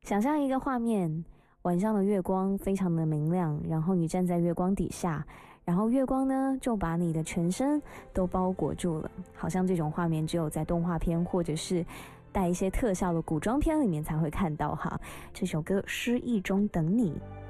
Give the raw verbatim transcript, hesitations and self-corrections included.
想象一个画面，晚上的月光非常的明亮，然后你站在月光底下，然后月光呢就把你的全身都包裹住了，好像这种画面只有在动画片或者是带一些特效的古装片里面才会看到哈。这首歌《失忆中等你》。